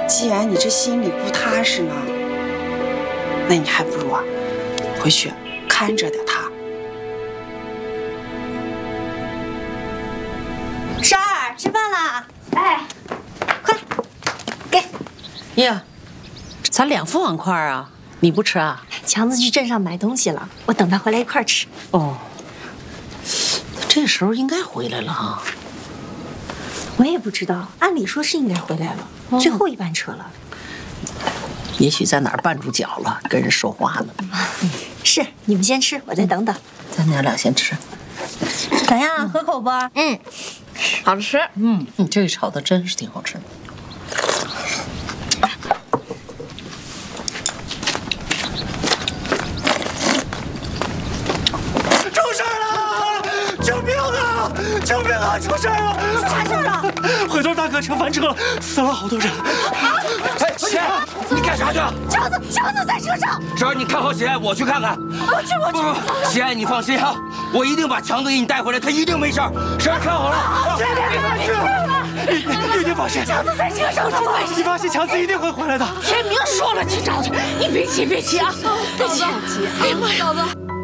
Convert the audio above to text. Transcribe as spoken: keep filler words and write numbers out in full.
既然你这心里不踏实呢，那你还不如啊，回去看着点他。 珊儿，吃饭啦！哎，快给。 呀，咋两副碗筷啊？你不吃啊？ 强子去镇上买东西了，我等他回来一块儿吃。 哦，这时候应该回来了哈。 我也不知道，按理说是应该回来了，哦、最后一班车了。 也许在哪儿绊住脚了，跟人说话呢。 嗯、是，你们先吃，我再等等。 咱娘俩先吃。 咋样？合口不？ 嗯，好吃。 嗯，你这个炒的真是挺好吃的。 出事了！救命啊！救命啊！出事了！ 出啥事了？ 回头大客车翻车了，死了好多人。 啊！哎，喜爱，你干啥去？ 强子，强子在车上。 婶儿，你看好喜爱，我去看看。 我去，我去。 不不，喜爱，你放心啊，我一定把强子给你带回来，他一定没事。婶儿，看好了。 别别别别！你你别放心， 强子在车上， 你放心，强子一定会回来的。 天明说了去找去，你别急别急啊，别急。哎呀妈呀，嫂子。